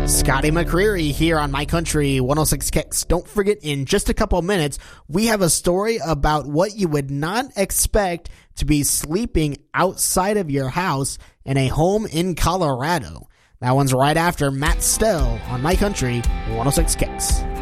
Scotty McCreery here on My Country 106 Kicks. Don't forget, in just a couple minutes, we have a story about what you would not expect to be sleeping outside of your house in a home in Colorado. That one's right after Matt Stell on My Country 106 Kicks.